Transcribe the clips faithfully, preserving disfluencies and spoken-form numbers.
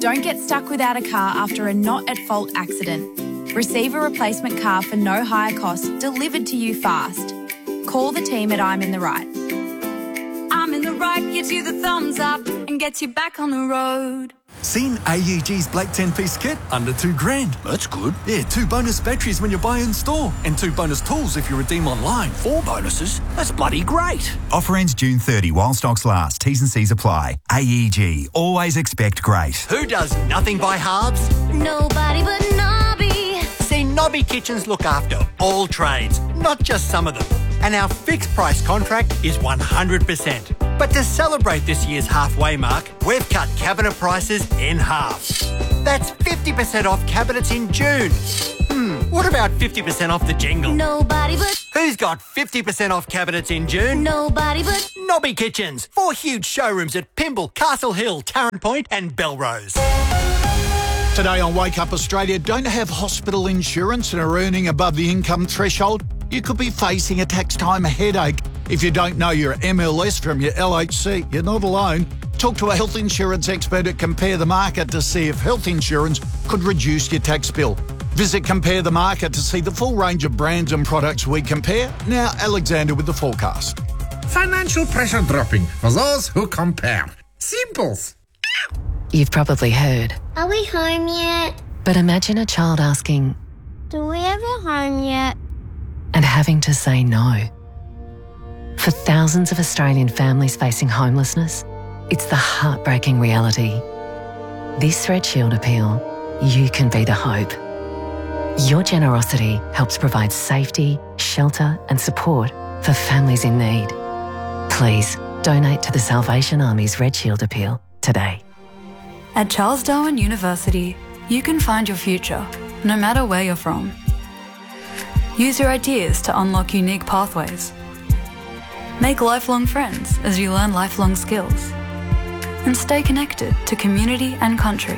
Don't get stuck without a car after a not-at-fault accident. Receive a replacement car for no higher cost, delivered to you fast. Call the team at I'm in the Right. I'm in the Right gives you the thumbs up and gets you back on the road. Seen A E G's Black ten-piece kit? Under two grand. That's good. Yeah, two bonus batteries when you buy in store. And two bonus tools if you redeem online. Four bonuses? That's bloody great. Offer ends June thirtieth while stocks last. T's and C's apply. A E G. Always expect great. Who does nothing by halves? Nobody but Nobby. See, Nobby Kitchens look after all trades, not just some of them. And our fixed price contract is one hundred percent. But to celebrate this year's halfway mark, we've cut cabinet prices in half. That's fifty percent off cabinets in June. Hmm, what about fifty percent off the jingle? Nobody but... Who's got fifty percent off cabinets in June? Nobody but... Nobby Kitchens. Four huge showrooms at Pymble, Castle Hill, Tarrant Point and Belrose. Today on Wake Up Australia, don't have hospital insurance and are earning above the income threshold? You could be facing a tax time headache. If you don't know your M L S from your L H C, you're not alone. Talk to a health insurance expert at Compare the Market to see if health insurance could reduce your tax bill. Visit Compare the Market to see the full range of brands and products we compare. Now, Alexander with the forecast. Financial pressure dropping for those who compare. Simples. You've probably heard. Are we home yet? But imagine a child asking, Do we have a home yet? and having to say no. For thousands of Australian families facing homelessness, it's the heartbreaking reality. This Red Shield appeal, you can be the hope. Your generosity helps provide safety, shelter and support for families in need. Please donate to the Salvation Army's Red Shield appeal today. At Charles Darwin University, you can find your future, no matter where you're from. Use your ideas to unlock unique pathways. Make lifelong friends as you learn lifelong skills. And stay connected to community and country.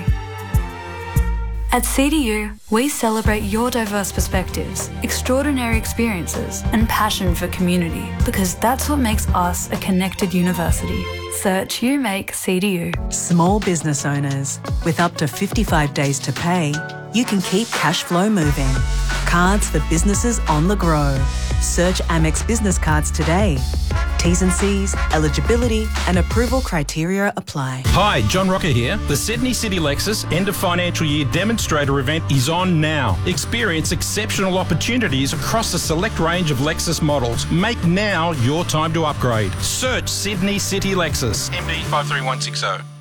At C D U, we celebrate your diverse perspectives, extraordinary experiences, and passion for community, because that's what makes us a connected university. Search You Make C D U. Small business owners, with up to fifty-five days to pay, you can keep cash flow moving. Cards for businesses on the go. Search Amex Business Cards today. T's and C's, eligibility and approval criteria apply. Hi, John Rocker here. The Sydney City Lexus End of Financial Year Demonstrator event is on now. Experience exceptional opportunities across a select range of Lexus models. Make now your time to upgrade. Search Sydney City Lexus. M D five three one six zero.